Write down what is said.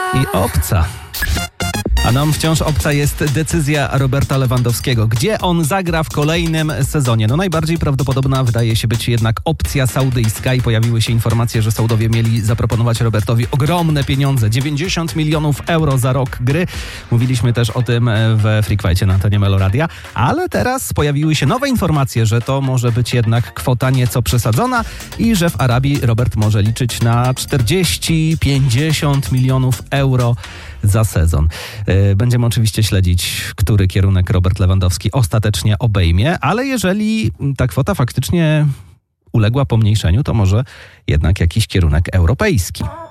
i obca. A nam wciąż obca jest decyzja Roberta Lewandowskiego. Gdzie on zagra w kolejnym sezonie? No najbardziej prawdopodobna wydaje się być jednak opcja saudyjska i pojawiły się informacje, że Saudowie mieli zaproponować Robertowi ogromne pieniądze. 90 milionów euro za rok gry. Mówiliśmy też o tym we Freak Fightie na antenie Meloradia. Ale teraz pojawiły się nowe informacje, że to może być jednak kwota nieco przesadzona i że w Arabii Robert może liczyć na 40-50 milionów euro za sezon. Będziemy oczywiście śledzić, który kierunek Robert Lewandowski ostatecznie obejmie, ale jeżeli ta kwota faktycznie uległa pomniejszeniu, to może jednak jakiś kierunek europejski.